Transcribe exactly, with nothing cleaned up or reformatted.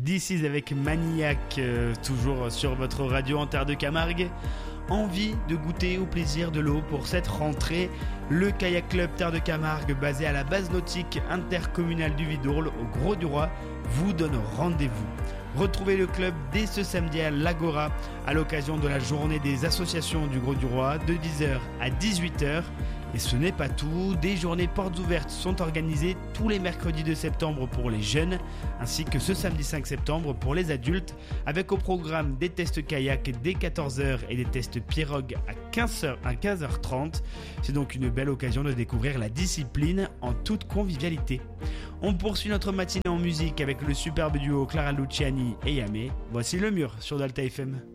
This Is avec Maniac, euh, toujours sur votre radio en terre de Camargue. Envie de goûter au plaisir de l'eau pour cette rentrée? Le Kayak Club Terre de Camargue, basé à la base nautique intercommunale du Vidourle, au Gros du Roi, vous donne rendez-vous. Retrouvez le club dès ce samedi à l'Agora, à l'occasion de la journée des associations du Gros du Roi, de dix heures à dix-huit heures. Et ce n'est pas tout, des journées portes ouvertes sont organisées tous les mercredis de septembre pour les jeunes, ainsi que ce samedi cinq septembre pour les adultes, avec au programme des tests kayak dès quatorze heures et des tests pirogue à quinze heures, à quinze heures trente. C'est donc une belle occasion de découvrir la discipline en toute convivialité. On poursuit notre matinée en musique avec le superbe duo Clara Luciani et Yamé. Voici Le Mur sur Delta F M.